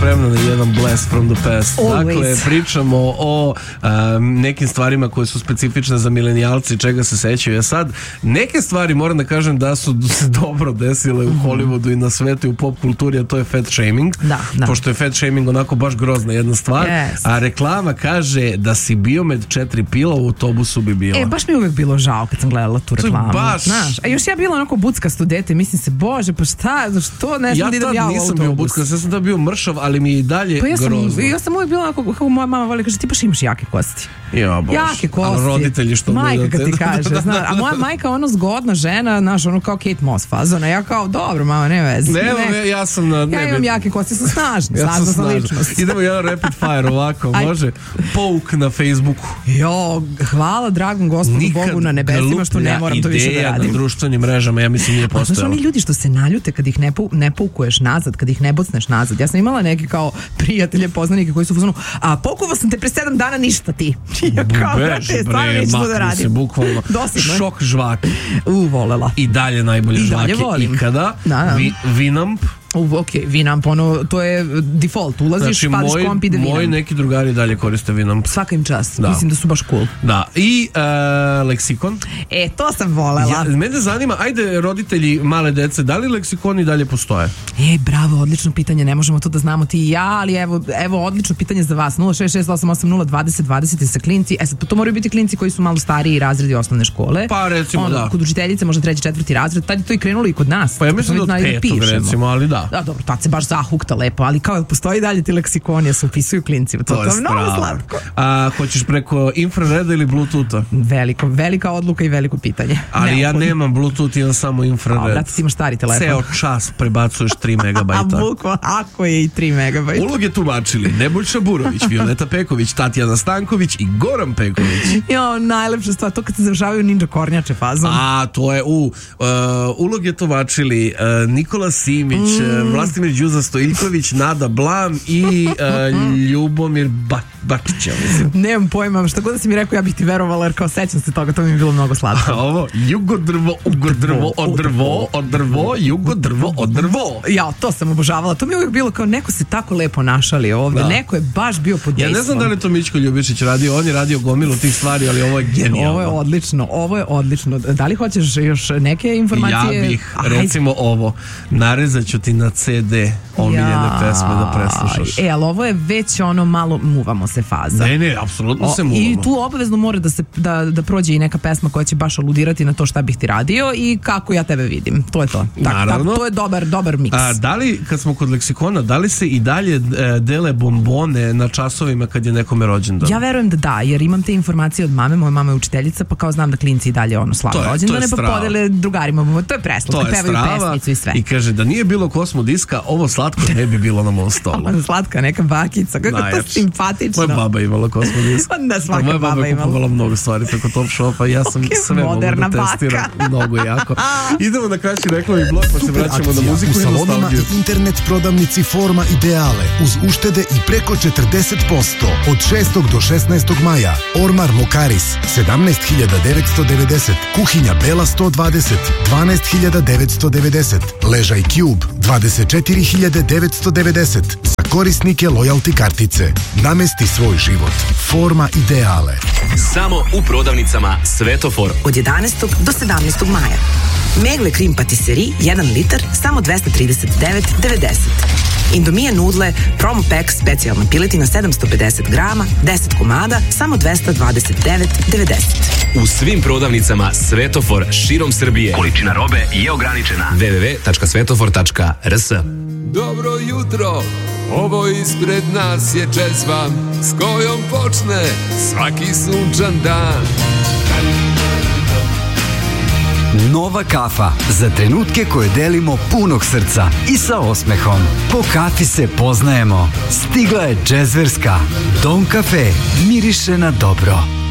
spremna na jedan blast from the past. Always. Dakle, pričamo o nekim stvarima koje su specifične za milenijalci, čega se sećaju. Ja sad, neke stvari moram da kažem da su se dobro desile u Hollywoodu i na svetu i u pop kulturi, a to je fat shaming. Da. Pošto je fat shaming onako baš grozna jedna stvar. Yes. A reklama kaže da si bio med 4 pila, u autobusu bi bila. Baš mi je uvek bilo žao kad sam gledala tu reklamu. Baš. Znaš, a još ja bila onako buckasto dete, mislim se, bože, pa šta, što ne znam da idem ja u autobus. Ja tad nisam bio buckasto, ja sam da bio mršav, ali mi je i dalje grozno. Ja sam uvek bila onako, kako moja mama voli, kaže, ti baš imaš jake kosti. Ja, bož. Jake kosti. Roditelji što majka gledate. kad ti kaže, znaš, a moja majka ono zgodna žena, znaš, ono kao Kate Moss fazona, ja kao, dobro mama, ne vezi. Ja sam na... Ja imam jake kosti, sam snažna, snažna sam ličnost. Idemo jedan rapid fire ovako, može? Pouk na Facebooku. Jo, hvala dragom Gospodu Bogu na nebesima što ne moram to više da radim. Na društvenim mrežama, ja mislim nije postojalo. Znaš, oni ljudi što se naljute kad ih ne poukuješ nazad, kad ih ne bocneš nazad. Ja sam imala neke kao prijatelje, poznanike koji su uzmano, a poukuvao sam te pre 7 dana, ništa ti. Ja kao, brate, stvarno neću da radim. Se bukvalno. Dosadno. Šok žvaki. Volela. I dalje najbolje žvake ikada. Winamp. Ok, Winamp, ono, to je default, ulaziš, znači, padiš komp, ide Winamp. Moji neki drugari dalje koriste Winamp. Svaka im čast, mislim da su baš cool. Da, i leksikon. To sam volela. Mene zanima, ajde roditelji male dece, da li leksikoni dalje postoje? Bravo, odlično pitanje, ne možemo to da znamo ti i ja, ali evo odlično pitanje za vas, 06688022020 sa klinci, sad to moraju biti klinci koji su malo stariji razredi osnovne škole. Pa recimo da. Kod učiteljice možda 3. 4. razred, tad je to i krenulo i kod nas. Pa ja mislim da od 5. recimo, ali da. Da, dobro, tad se baš zahukta lepo, ali kao postoji dalje ti leksikoni, se upisuju klincima. To je mnogo slatko. A hoćeš preko infrareda ili bluetootha? Velika odluka i veliko pitanje. Ali ja nemam bluetooth, imam samo infrared. Brate, ti imaš stari telefon. Ceo čas prebacuješ 3 megabajta. A bukva, ako je i 3 megabajta. Uloge tumačili Nebojša Burović, Violeta Peković, Tatjana Stanković i Goran Peković. Najlepša stvar, to kad se završavaju ninja kornjače fazom. A, to je uloge tumačili Nikola Simić, Vlastimir Đuza Stojiljković, Nada Blam i Ljubomir Bakića. Nemam pojma, šta god da si mi rekao, ja bih ti verovala, jer kao sećam se toga, to mi je bilo mnogo slatko. A ovo, jugodrvo, ugodrvo, odrvo, jugodrvo, odrvo. Ja, to sam obožavala. To mi je uvijek bilo kao neko se tako lepo našali ovdje. Da. Neko je baš bio pod dejstvom. Ja ne znam da li je to Mićko Ljubišić radio, on je radio gomilu tih stvari, ali ovo je genijalno. Ovo je odlično. Da li hoćeš još neke informacije? Ja bih, recimo ovo, narezat ću ti na CD omiljene pesme da preslušaš. Ali ovo je već ono malo muvamo se faza. Ne, apsolutno se muvamo. I tu obavezno mora da prođe i neka pesma koja će baš aludirati na to šta bih ti radio i kako ja tebe vidim. To je to. Naravno. To je dobar miks. Da li, kad smo kod leksikona, da li se i dalje dele bombone na časovima kad je nekome rođendan? Ja verujem da, jer imam te informacije od mame, moja mama je učiteljica, pa kao znam da klinci i dalje slave rođendane, pa podele drugarima. To je preslatko, pevaju pesmicu i sve. I kaže da nije bilo Kosmodiska, ovo slatko ne bi bilo na mom stolu. Slatka neka bakica, kako to simpatično. Moja baba imala Kosmodisk. Da, svaka moja baba je kupovala mnogo stvari preko Top Shopa, ja sam sve mogu da testiram mnogo jako. Idemo na kraći reklamni blok, pa se vraćamo na muziku i nostalgiju. I internet prodavnici Forma Ideale uz uštede i preko 40% od 6. do 16. maja. Ormar Mokaris 17.990, kuhinja Bela 120 12.990, ležaj Cube 24.990 za korisnike lojalty kartice. Namesti svoj život. Forma Ideale. Samo u prodavnicama Svetofor od 11. do 17. maja. Megle krim patisserie 1 litar samo 239,90. Indomije nudle promo pack specijalna piletina 750 grama 10 komada samo 229,90. U svim prodavnicama Svetofor širom Srbije. Količina robe je ograničena. www.svetofor.rs. Dobro jutro, ovo ispred nas je čezma s kojom počne svaki sunčan dan. Nova kafa za trenutke koje delimo punog srca i sa osmehom. Po kafi se poznajemo. Stigla je džezverska. Dom kafe miriše na dobro.